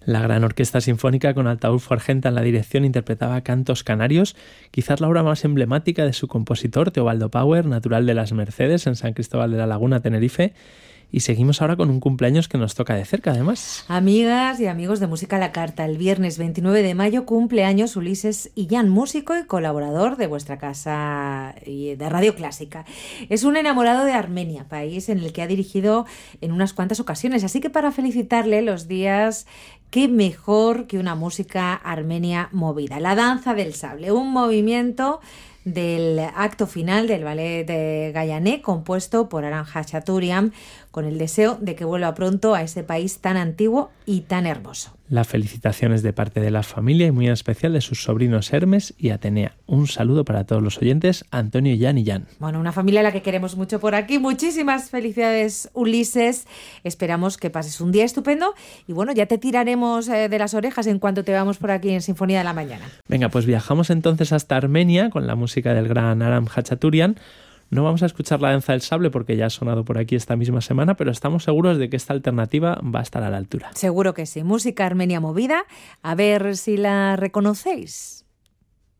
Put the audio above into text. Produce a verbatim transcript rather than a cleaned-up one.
La gran orquesta sinfónica con Ataulfo Argenta en la dirección interpretaba Cantos Canarios, quizás la obra más emblemática de su compositor, Teobaldo Pauer, natural de Las Mercedes, en San Cristóbal de la Laguna, Tenerife. Y seguimos ahora con un cumpleaños que nos toca de cerca, además. Amigas y amigos de Música a la Carta, el viernes veintinueve de mayo cumpleaños Ulises Illán, músico y colaborador de vuestra casa y de Radio Clásica. Es un enamorado de Armenia, país en el que ha dirigido en unas cuantas ocasiones. Así que para felicitarle los días, qué mejor que una música armenia movida. La danza del sable, un movimiento del acto final del ballet de Gayané, compuesto por Aram Khachaturian, con el deseo de que vuelva pronto a ese país tan antiguo y tan hermoso. La felicitación es de parte de la familia y muy en especial de sus sobrinos Hermes y Atenea. Un saludo para todos los oyentes, Antonio, Jan y Jan. Bueno, una familia a la que queremos mucho por aquí. Muchísimas felicidades, Ulises. Esperamos que pases un día estupendo y bueno, ya te tiraremos eh, de las orejas en cuanto te veamos por aquí en Sinfonía de la Mañana. Venga, pues viajamos entonces hasta Armenia con la música del gran Aram Khachaturian. No vamos a escuchar la danza del sable porque ya ha sonado por aquí esta misma semana, pero estamos seguros de que esta alternativa va a estar a la altura. Seguro que sí. Música armenia movida. A ver si la reconocéis.